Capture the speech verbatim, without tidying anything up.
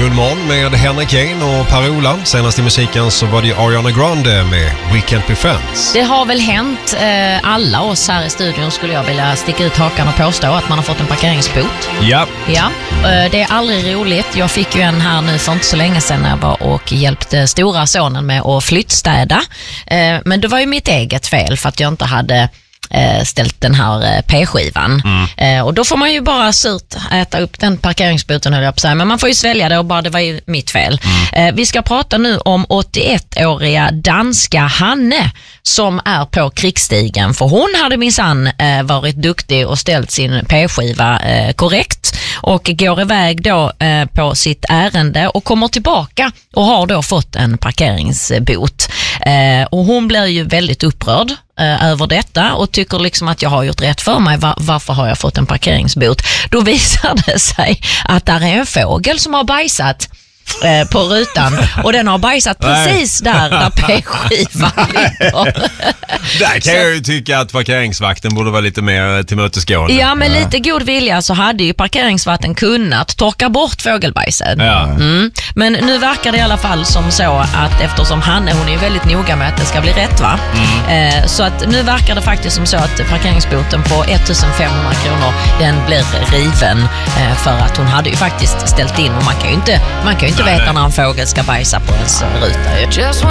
Guldmorgon med Henrik Kane och Per-Ola. Senast i musiken så var det Ariana Grande med We Can't Be Friends. Det har väl hänt eh, alla oss här i studion, skulle jag vilja sticka ut hakan och påstå, att man har fått en parkeringsbot. Ja. Ja, eh, det är aldrig roligt. Jag fick ju en här nu för inte så länge sedan när jag var och hjälpte stora sonen med att flyttstäda. Eh, men det var ju mitt eget fel för att jag inte hade ställt den här P-skivan. Mm. Eh, och då får man ju bara surt äta upp den parkeringsboten, höll jag på att säga. Men man får ju svälja det och bara, det var ju mitt fel. Mm. Eh, vi ska prata nu om åttioettåriga danska Hanne som är på krigsstigen. För hon hade minsann eh, varit duktig och ställt sin P-skiva eh, korrekt och går iväg då eh, på sitt ärende och kommer tillbaka och har då fått en parkeringsbot. Eh, och hon blir ju väldigt upprörd över detta och tycker liksom att jag har gjort rätt för mig. Var, varför har jag fått en parkeringsbot? Då visar det sig att där är en fågel som har bajsat eh, på rutan och den har bajsat precis där där P-skivan ligger. Där kan så, jag ju tycka att parkeringsvakten borde vara lite mer tillmötesgående. Ja, med lite god vilja så hade ju parkeringsvakten kunnat torka bort fågelbajsen. Ja. Mm. Men nu verkar det i alla fall som så att eftersom Hanne, hon är ju väldigt noga med att det ska bli rätt, va? Mm. Eh, så att nu verkar det faktiskt som så att parkeringsboten på ettusenfemhundra kronor, den blir riven eh, för att hon hade ju faktiskt ställt in och man kan ju inte, man kan ju inte veta när en fågel ska bajsa på ens ruta.